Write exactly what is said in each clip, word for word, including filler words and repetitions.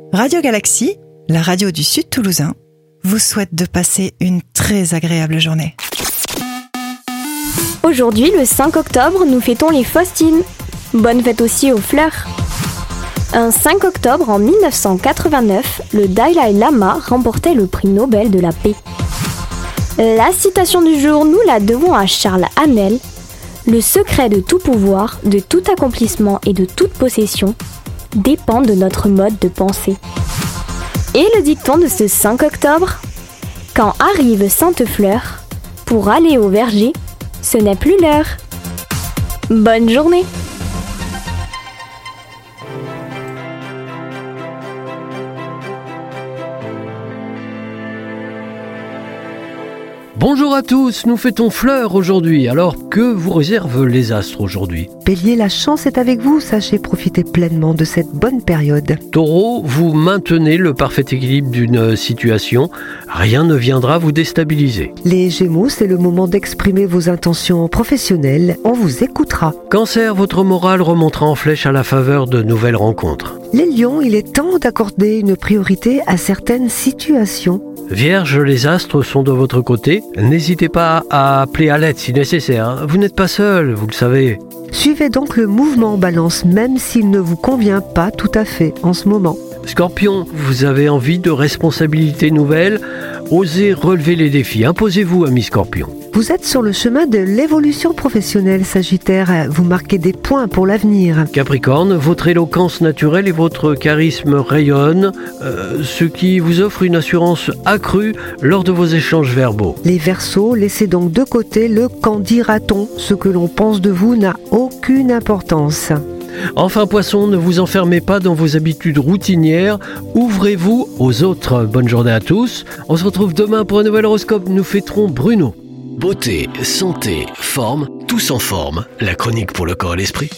Radio Galaxie, la radio du Sud Toulousain, vous souhaite de passer une très agréable journée. Aujourd'hui, le cinq octobre, nous fêtons les Faustines. Bonne fête aussi aux fleurs. Un cinq octobre en mille neuf cent quatre-vingt-neuf, le Dalai Lama remportait le prix Nobel de la paix. La citation du jour, nous la devons à Charles Haanel. Le secret de tout pouvoir, de tout accomplissement et de toute possession dépend de notre mode de pensée. Et le dicton de ce cinq octobre, quand arrive Sainte Fleur, pour aller au verger, ce n'est plus l'heure. Bonne journée! Bonjour à tous, nous fêtons Fleur aujourd'hui. Alors, que vous réservent les astres aujourd'hui ? Bélier, la chance est avec vous, sachez profiter pleinement de cette bonne période. Taureau, vous maintenez le parfait équilibre d'une situation. Rien ne viendra vous déstabiliser. Les Gémeaux, c'est le moment d'exprimer vos intentions professionnelles. On vous écoutera. Cancer, votre morale remontera en flèche à la faveur de nouvelles rencontres. Les Lions, il est temps d'accorder une priorité à certaines situations. Vierge, les astres sont de votre côté. N'hésitez pas à appeler à l'aide si nécessaire. Vous n'êtes pas seul, vous le savez. Suivez donc le mouvement Balance, même s'il ne vous convient pas tout à fait en ce moment. Scorpion, vous avez envie de responsabilités nouvelles. Osez relever les défis. Imposez-vous, ami Scorpion. Vous êtes sur le chemin de l'évolution professionnelle, Sagittaire. Vous marquez des points pour l'avenir. Capricorne, votre éloquence naturelle et votre charisme rayonnent, euh, ce qui vous offre une assurance accrue lors de vos échanges verbaux. Les Verseaux, laissez donc de côté le « qu'en dira-t-on ». Ce que l'on pense de vous n'a aucune importance. Enfin, Poisson, ne vous enfermez pas dans vos habitudes routinières. Ouvrez-vous aux autres. Bonne journée à tous. On se retrouve demain pour un nouvel horoscope. Nous fêterons Bruno. Beauté, santé, forme, tous en forme. La chronique pour le corps et l'esprit.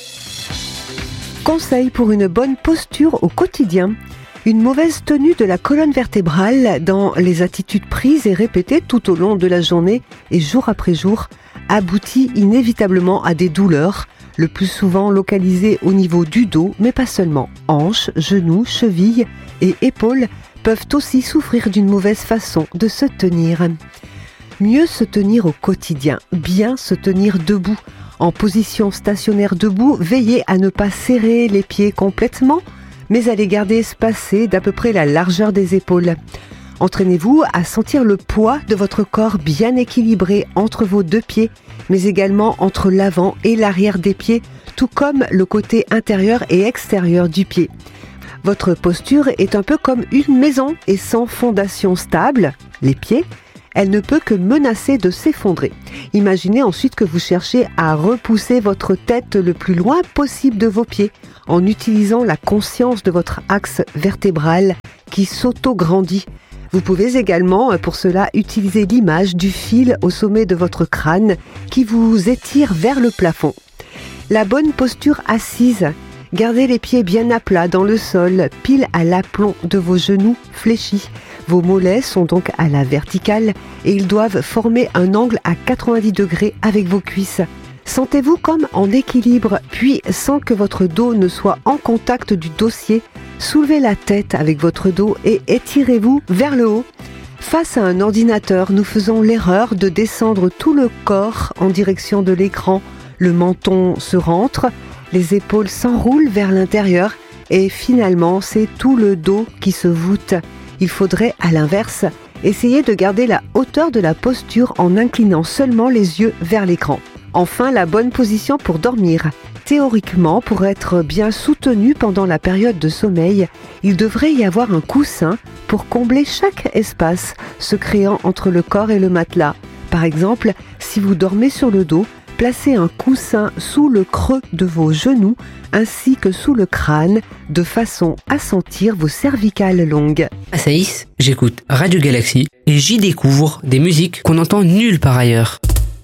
Conseil pour une bonne posture au quotidien. Une mauvaise tenue de la colonne vertébrale dans les attitudes prises et répétées tout au long de la journée et jour après jour aboutit inévitablement à des douleurs, le plus souvent localisées au niveau du dos, mais pas seulement. Hanches, genoux, chevilles et épaules peuvent aussi souffrir d'une mauvaise façon de se tenir. Mieux se tenir au quotidien, bien se tenir debout. En position stationnaire debout, veillez à ne pas serrer les pieds complètement, mais à les garder espacés d'à peu près la largeur des épaules. Entraînez-vous à sentir le poids de votre corps bien équilibré entre vos deux pieds, mais également entre l'avant et l'arrière des pieds, tout comme le côté intérieur et extérieur du pied. Votre posture est un peu comme une maison et sans fondation stable, les pieds, elle ne peut que menacer de s'effondrer. Imaginez ensuite que vous cherchez à repousser votre tête le plus loin possible de vos pieds en utilisant la conscience de votre axe vertébral qui s'auto-grandit. Vous pouvez également, pour cela, utiliser l'image du fil au sommet de votre crâne qui vous étire vers le plafond. La bonne posture assise. Gardez les pieds bien à plat dans le sol, pile à l'aplomb de vos genoux fléchis. Vos mollets sont donc à la verticale et ils doivent former un angle à quatre-vingt-dix degrés avec vos cuisses. Sentez-vous comme en équilibre, puis sans que votre dos ne soit en contact du dossier, soulevez la tête avec votre dos et étirez-vous vers le haut. Face à un ordinateur, nous faisons l'erreur de descendre tout le corps en direction de l'écran. Le menton se rentre, les épaules s'enroulent vers l'intérieur et finalement c'est tout le dos qui se voûte. Il faudrait, à l'inverse, essayer de garder la hauteur de la posture en inclinant seulement les yeux vers l'écran. Enfin, la bonne position pour dormir. Théoriquement, pour être bien soutenu pendant la période de sommeil, il devrait y avoir un coussin pour combler chaque espace se créant entre le corps et le matelas. Par exemple, si vous dormez sur le dos, placez un coussin sous le creux de vos genoux ainsi que sous le crâne de façon à sentir vos cervicales longues. À Saïs, j'écoute Radio Galaxie et j'y découvre des musiques qu'on n'entend nulle part ailleurs.